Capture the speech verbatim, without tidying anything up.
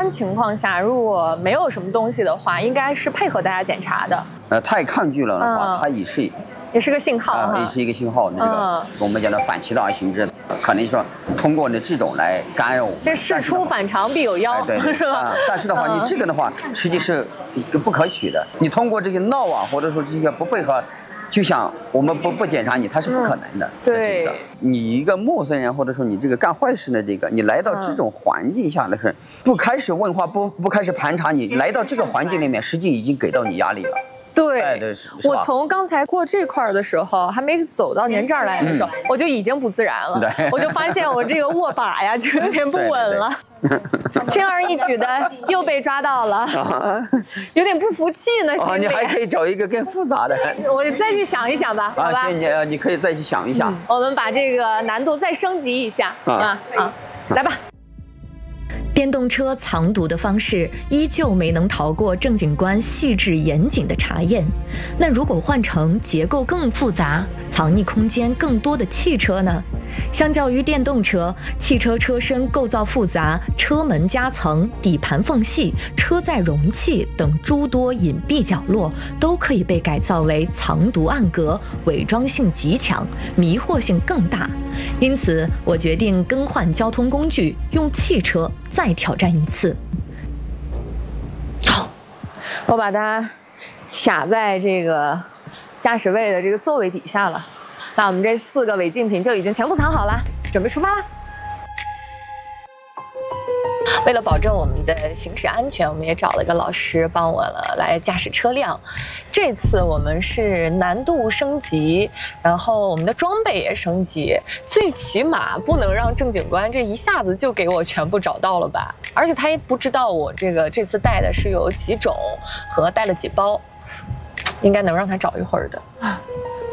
情况下，如果没有什么东西的话，应该是配合大家检查的。 呃，太抗拒了的话， 嗯、 它也是。 也是个信号啊、 哈， 也是一个信号。那个、嗯、我们讲的反其道而行之，可能说通过呢这种来干扰我们。 这事出反常必有妖， 哎、对是吧？ 啊，但是的话，嗯、你这个的话，实际是不可取的。你通过这个闹啊，或者说这个不配合，就想我们不不检查你，它是不可能的。嗯、 对、 这个，你一个陌生人，或者说你这个干坏事的这个，你来到这种环境下的是，不开始问话，不不开始盘查你，来到这个环境里面，实际已经给到你压力了。 对， 哎、对我从刚才过这块的时候，还没走到您这儿来的时候，嗯、我就已经不自然了。我就发现我这个握把呀，就有点不稳了。对对对轻而易举的又被抓到了，有点不服气呢。 哦，你还可以找一个更复杂的。 我再去想一想吧，好吧？ 啊，你你可以再去想一想。嗯、 我们把这个难度再升级一下啊啊啊！来吧。 电动车藏毒的方式依旧没能逃过郑警官细致严谨的查验。那如果换成结构更复杂、藏匿空间更多的汽车呢？相较于电动车，汽车车身构造复杂，车门夹层、底盘缝隙、车载容器等诸多隐蔽角落都可以被改造为藏毒暗格，伪装性极强，迷惑性更大。因此，我决定更换交通工具，用汽车再挑战一次。 好，我把它卡在这个驾驶位的这个座位底下了。那我们这四个违禁品就已经全部藏好了，准备出发啦！为了保证我们的行驶安全，我们也找了一个老师帮我了来驾驶车辆。这次我们是难度升级，然后我们的装备也升级，最起码不能让郑警官这一下子就给我全部找到了吧？而且他也不知道我这个这次带的是有几种和带了几包，应该能让他找一会儿的。